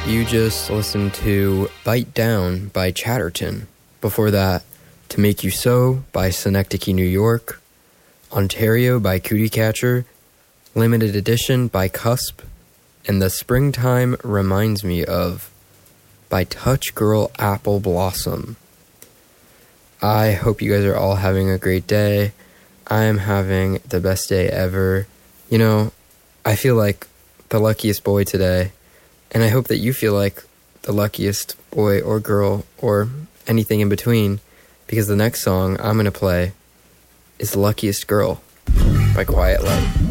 You just listened to Bite Down by Chatterton. Before that, To Make You So by Synecdoche, New York. Ontario by Cootie Catcher. Limited Edition by Cusp. And The Springtime Reminds Me Of by Touch Girl Apple Blossom. I hope you guys are all having a great day. I'm having the best day ever. You know, I feel like the luckiest boy today. And I hope that you feel like the luckiest boy or girl or anything in between, because the next song I'm going to play is Luckiest Girl by Quiet Light.